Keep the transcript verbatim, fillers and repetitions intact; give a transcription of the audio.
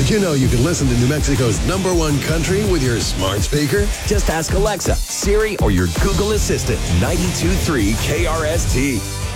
Did you know you can listen to New Mexico's number one country with your smart speaker? Just ask Alexa, Siri, or your Google Assistant. ninety-two point three K R S T.